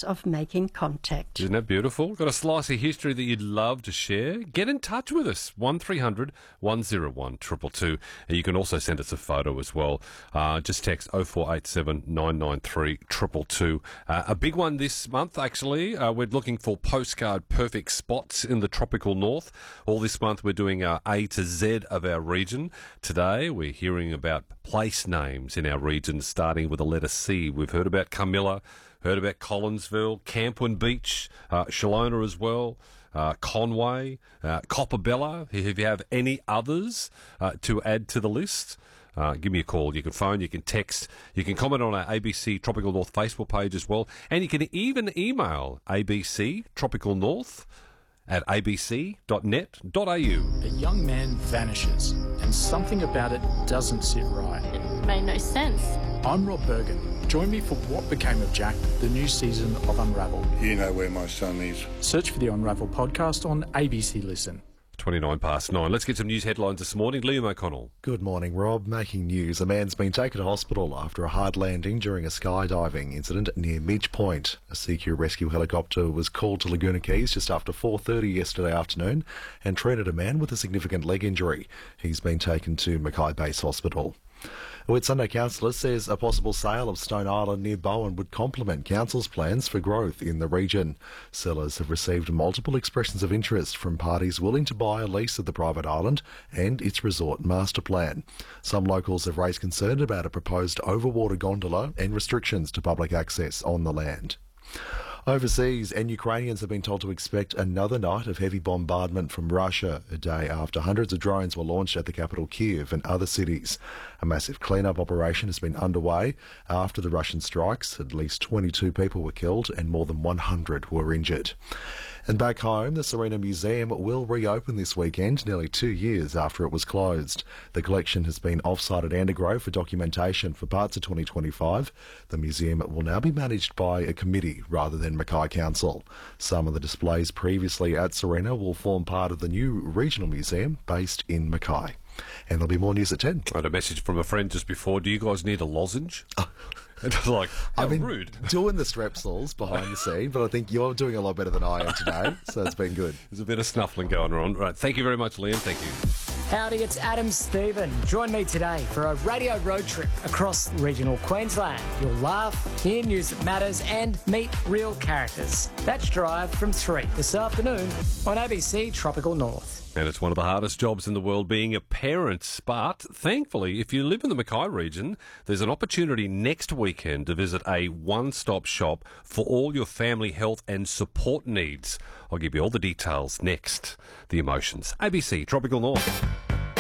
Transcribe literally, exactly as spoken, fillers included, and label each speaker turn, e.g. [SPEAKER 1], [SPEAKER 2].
[SPEAKER 1] chance of making contact.
[SPEAKER 2] Isn't that beautiful? Got a slice of history that you'd love to share? Get in touch with us. one three hundred one oh one two two two. And you can also send us a photo as well. Uh, just text oh four eight seven nine nine three two two two. Uh, a big one this month, actually. Uh, we're looking for postcard perfect spots in the tropical north. All this month we're doing our A to Z of our region. Today we're hearing about place names in our region starting with the letter C. We've heard about Camilla, heard about Collinsville, Camplin Beach, uh, Shalona as well, uh, Conway, uh, Copperbella. If you have any others uh, to add to the list, Uh, give me a call. You can phone, you can text, you can comment on our A B C Tropical North Facebook page as well, and you can even email A B C Tropical North at a b c dot net dot a u.
[SPEAKER 3] A young man vanishes, and something about it doesn't sit right.
[SPEAKER 4] It made no sense.
[SPEAKER 3] I'm Rob Bergen. Join me for What Became of Jack, the new season of Unravel.
[SPEAKER 5] You know where my son is.
[SPEAKER 3] Search for the Unravel podcast on A B C Listen.
[SPEAKER 2] twenty-nine past nine. Let's get some news headlines this morning. Liam O'Connell.
[SPEAKER 6] Good morning, Rob. Making news. A man's been taken to hospital after a hard landing during a skydiving incident near Midge Point. A C Q rescue helicopter was called to Laguna Keys just after four thirty yesterday afternoon and treated a man with a significant leg injury. He's been taken to Mackay Base Hospital. A Whitsunday councillor says a possible sale of Stone Island near Bowen would complement council's plans for growth in the region. Sellers have received multiple expressions of interest from parties willing to buy a lease of the private island and its resort master plan. Some locals have raised concern about a proposed overwater gondola and restrictions to public access on the land. Overseas, and Ukrainians have been told to expect another night of heavy bombardment from Russia, a day after hundreds of drones were launched at the capital Kiev and other cities. A massive clean-up operation has been underway after the Russian strikes. At least twenty-two people were killed and more than one hundred were injured. And back home, the Serena Museum will reopen this weekend, nearly two years after it was closed. The collection has been off-site at Andergrove for documentation for parts of twenty twenty-five. The museum will now be managed by a committee rather than Mackay Council. Some of the displays previously at Serena will form part of the new regional museum based in Mackay. And there'll be more news at ten.
[SPEAKER 2] I had a message from a friend just before. Do you guys need a lozenge? It was like, how
[SPEAKER 6] I've been
[SPEAKER 2] rude.
[SPEAKER 6] doing the strepsils behind the scene, but I think you're doing a lot better than I am today, so it's been good.
[SPEAKER 2] There's a bit of snuffling going on. Right, thank you very much, Liam. Thank you.
[SPEAKER 7] Howdy, it's Adam Stephen. Join me today for a radio road trip across regional Queensland. You'll laugh, hear news that matters, and meet real characters. That's Drive from three this afternoon on A B C Tropical North.
[SPEAKER 2] And it's one of the hardest jobs in the world, being a parent. But thankfully, if you live in the Mackay region, there's an opportunity next weekend to visit a one-stop shop for all your family health and support needs. I'll give you all the details next. The Emotions. A B C Tropical North.